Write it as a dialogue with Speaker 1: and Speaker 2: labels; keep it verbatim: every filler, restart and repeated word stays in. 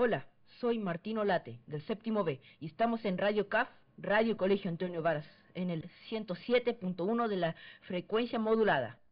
Speaker 1: Hola, soy Martino Late, del séptimo B, y estamos en Radio C A F, Radio Colegio Antonio Varas, en el ciento siete punto uno de la frecuencia modulada.